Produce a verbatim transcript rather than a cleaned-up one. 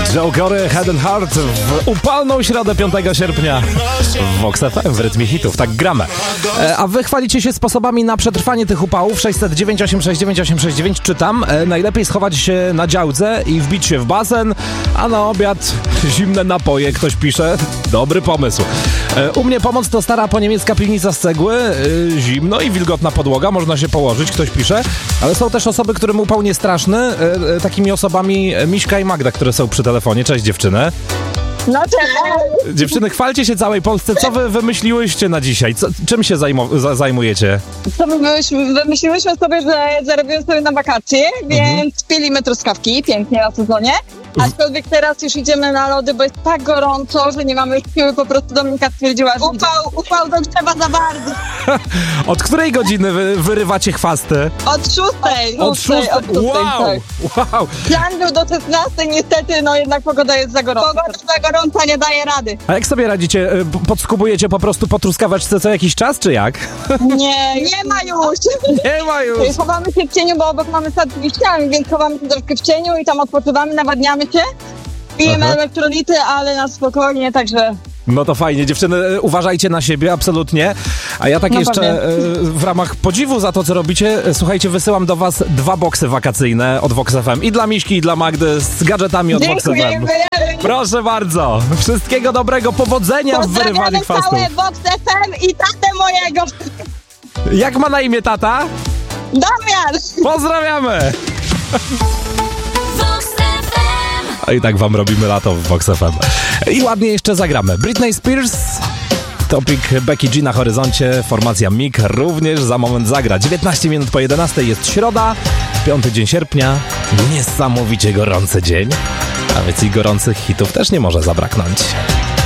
Joe Corey, Head and Heart w upalną środę piątego sierpnia w Vox F M w rytmie hitów. Tak gramy. E, a wy chwalicie się sposobami na przetrwanie tych upałów. sześć zero dziewięć osiem sześć dziewięć osiem sześć dziewięć czytam. E, najlepiej schować się na działce i wbić się w basen, a na obiad zimne napoje, ktoś pisze. Dobry pomysł. E, u mnie pomoc to stara po niemiecka piwnica z cegły. E, zimno i wilgotna podłoga, można się położyć, ktoś pisze. Ale są też osoby, którym upał nie straszny. E, e, takimi osobami Miśka i Magda, które są przy telefonie. Cześć dziewczyny. No cześć. Dziewczyny, chwalcie się całej Polsce. Co wy wymyśliłyście na dzisiaj? Co, czym się zajmo- za- zajmujecie? Co my wymyśl- wymyśliłyśmy sobie, że zarobimy sobie na wakacje, więc mhm. pilimy truskawki, pięknie na sezonie. Aczkolwiek teraz już idziemy na lody, bo jest tak gorąco, że nie mamy już siły, po prostu Dominika stwierdziła, że upał, upał to trzeba za bardzo. Od której godziny wy, wyrywacie chwasty? Od szóstej. Od szóstej? Od szóstej, wow, tak. wow. Plan był do szesnastej, niestety, no jednak pogoda jest za gorąca. Pogoda za gorąca, nie daje rady. A jak sobie radzicie? Podskubujecie po prostu po truskaweczce co jakiś czas, czy jak? Nie, nie ma już. Nie ma już. Chowamy się w cieniu, bo obok mamy sad z liściami, więc chowamy się troszkę w cieniu i tam odpoczywamy, nawadniamy się. Pijemy Aha. elektrolity, ale na spokojnie, także... No to fajnie, dziewczyny, uważajcie na siebie, absolutnie. A ja tak no jeszcze e, w ramach podziwu za to, co robicie, słuchajcie, wysyłam do was dwa boksy wakacyjne od Vox F M. I dla Miśki, i dla Magdy z gadżetami od Vox F M. Proszę bardzo. Wszystkiego dobrego, powodzenia w wyrywaniu chwastów. Pozdrawiamy całe Vox F M i tatę mojego. Jak ma na imię tata? Damian. Pozdrawiamy. A i tak wam robimy lato w Vox F M. I ładnie jeszcze zagramy. Britney Spears, Topic Becky G na horyzoncie, formacja M I K również za moment zagra. dziewiętnaście minut po jedenastej jest środa, piąty dzień sierpnia, niesamowicie gorący dzień, a więc i gorących hitów też nie może zabraknąć.